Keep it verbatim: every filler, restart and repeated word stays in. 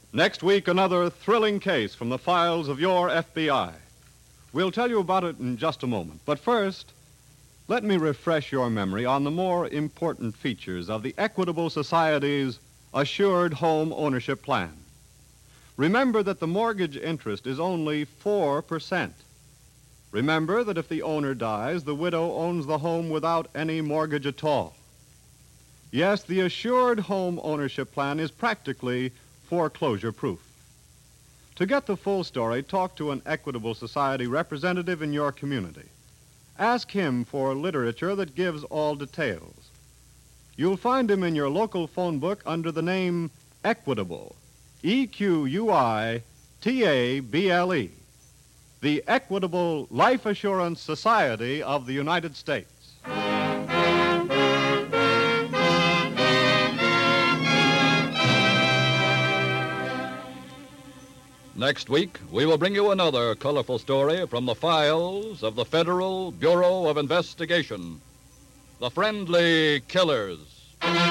Next week, another thrilling case from the files of your F B I. We'll tell you about it in just a moment. But first, let me refresh your memory on the more important features of the Equitable Society's Assured Home Ownership Plan. Remember that the mortgage interest is only four percent. Remember that if the owner dies, the widow owns the home without any mortgage at all. Yes, the Assured Home Ownership Plan is practically foreclosure-proof. To get the full story, talk to an Equitable Society representative in your community. Ask him for literature that gives all details. You'll find him in your local phone book under the name Equitable, E Q U I T A B L E, the Equitable Life Assurance Society of the United States. Next week, we will bring you another colorful story from the files of the Federal Bureau of Investigation, The Friendly Killers.